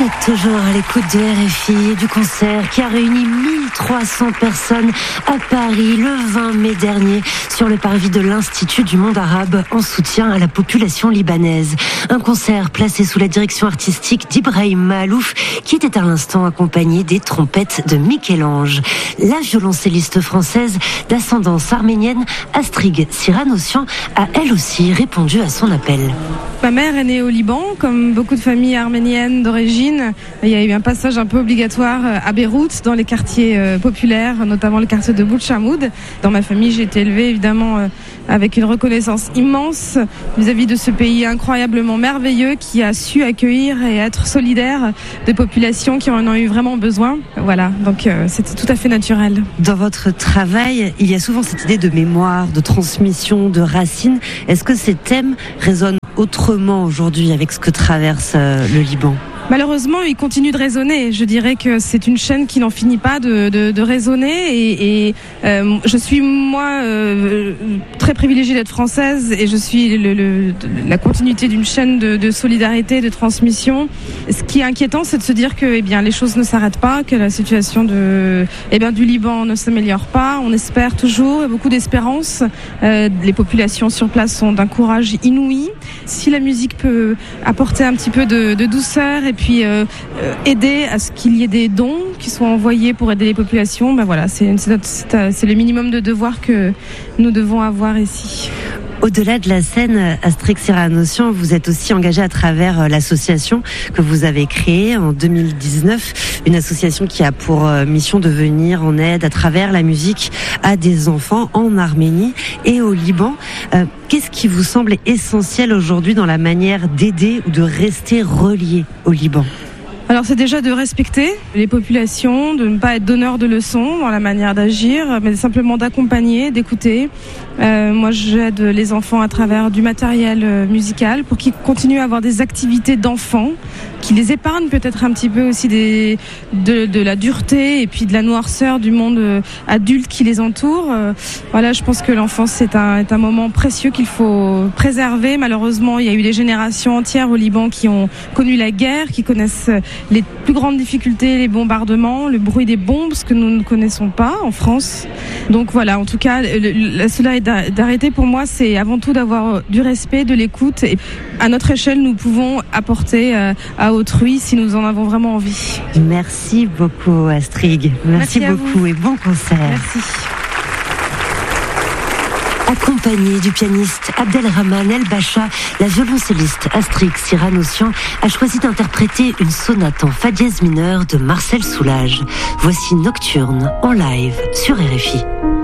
êtes toujours à l'écoute de RFI et du concert qui a réuni 1300 personnes à Paris le 20 mai dernier sur le parvis de l'Institut du monde arabe en soutien à la population libanaise. Un concert placé sous la direction artistique d'Ibrahim Mahalouf qui était à l'instant accompagné des trompettes de Michel-Ange. La violoncelliste française d'ascendance arménienne Astrig Siranossian a elle aussi répondu à son appel. Ma mère est née au Liban, comme beaucoup de familles arméniennes d'origine. Il y a eu un passage un peu obligatoire à Beyrouth, dans les quartiers populaires, notamment le quartier de Boutchamoud. Dans ma famille, j'ai été élevée évidemment avec une reconnaissance immense vis-à-vis de ce pays incroyablement merveilleux qui a su accueillir et être solidaire des populations qui en ont eu vraiment besoin. Voilà, donc c'était tout à fait naturel. Dans votre travail, il y a souvent cette idée de mémoire, de transmission, de racines. Est-ce que ces thèmes résonnent autrement aujourd'hui avec ce que traverse le Liban ? Malheureusement, il continue de résonner. Je dirais que c'est une chaîne qui n'en finit pas de résonner. Et je suis, moi, très privilégiée d'être française et je suis la continuité d'une chaîne de solidarité, de transmission. Ce qui est inquiétant, c'est de se dire que les choses ne s'arrêtent pas, que la situation du Liban ne s'améliore pas. On espère toujours, il y a beaucoup d'espérance. Les populations sur place sont d'un courage inouï. Si la musique peut apporter un petit peu de douceur et puis aider à ce qu'il y ait des dons qui soient envoyés pour aider les populations, c'est le minimum de devoir que nous devons avoir ici. Au-delà de la scène, Astrig Siranossian, vous êtes aussi engagée à travers l'association que vous avez créée en 2019, une association qui a pour mission de venir en aide à travers la musique à des enfants en Arménie et au Liban. Qu'est-ce qui vous semble essentiel aujourd'hui dans la manière d'aider ou de rester relié au Liban ? Alors c'est déjà de respecter les populations, de ne pas être donneur de leçons dans la manière d'agir, mais simplement d'accompagner, d'écouter. Moi j'aide les enfants à travers du matériel musical pour qu'ils continuent à avoir des activités d'enfants, qui les épargnent peut-être un petit peu aussi de la dureté et puis de la noirceur du monde adulte qui les entoure. Je pense que l'enfance c'est un moment précieux qu'il faut préserver. Malheureusement, il y a eu des générations entières au Liban qui ont connu la guerre, qui connaissent les plus grandes difficultés, les bombardements, le bruit des bombes, ce que nous ne connaissons pas en France. Donc voilà, en tout cas, cela est d'arrêter pour moi, c'est avant tout d'avoir du respect, de l'écoute. Et à notre échelle, nous pouvons apporter à autrui si nous en avons vraiment envie. Merci beaucoup Astrig. Merci beaucoup vous. Et bon concert. Merci. Accompagnée du pianiste Abdelrahman El Bacha, la violoncelliste Astrig Siranossian a choisi d'interpréter une sonate en fa dièse mineur de Marcel Soulage. Voici Nocturne en live sur RFI.